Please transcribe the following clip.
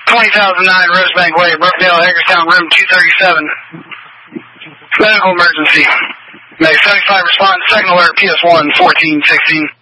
20,009 Rosebank Way, Brookdale, Hagerstown, room 237. Medical emergency. May 75 respond, second alert, PS1, 1416.